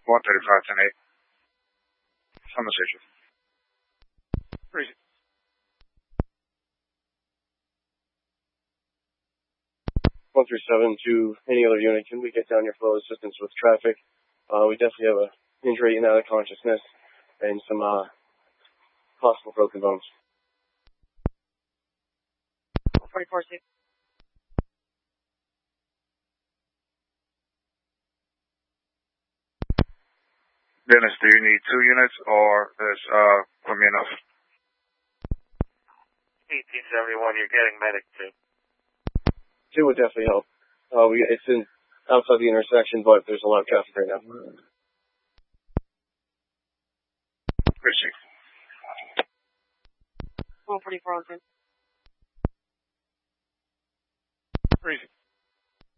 135, 10-8. On the station. 137 to any other unit. Can we get down your flow assistance with traffic? We definitely have an injury and out of consciousness and some possible broken bones. 44-6. Dennis, do you need 2 units or is going to be enough? 1871, you're getting medic too. 2 would definitely help. It's outside the intersection, but there's a lot of traffic right now. Appreciate it. 144 on 10. Crazy.